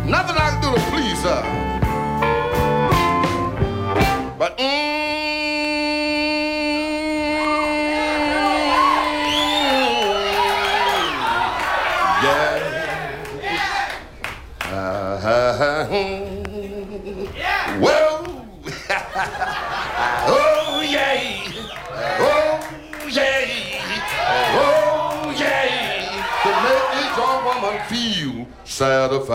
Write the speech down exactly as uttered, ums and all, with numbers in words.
Nothing I can do to please her. But mm, yeah. Uh, well, oh yeah, oh yeah, oh yeah, to make each woman feel satisfied.